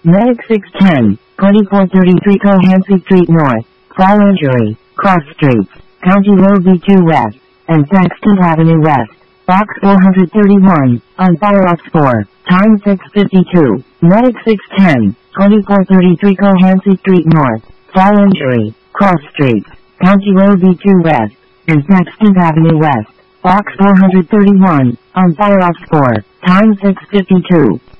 Medic 610, 2433 Cohansey Street North, Fall Injury, Cross Streets, County Road B2 West, and Saxton Avenue West. Box 431, on fire off 4, time 6:52. Medic 610, 2433 Cohansey Street North, Fall Injury, Cross Streets, County Road B2 West, and Saxton Avenue West. Box 431, on fire off 4, time 6:52.